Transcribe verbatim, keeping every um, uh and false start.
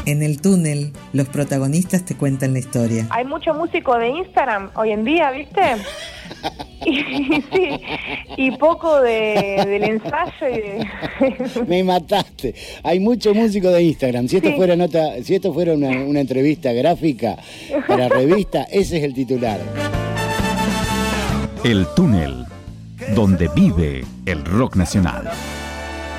En el túnel, los protagonistas te cuentan la historia. Hay mucho músico de Instagram hoy en día, ¿viste? Y, sí, y poco de, del ensayo y de... Me mataste. Hay mucho músico de Instagram. Si esto Sí. fuera nota, si esto fuera una, una entrevista gráfica para revista, ese es el titular. El túnel, donde vive el rock nacional.